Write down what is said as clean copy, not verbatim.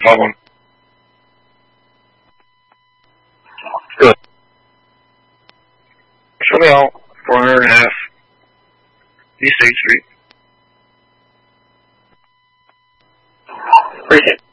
Phone. Good. Show me out. 4.5. East 8th Street. Appreciate it.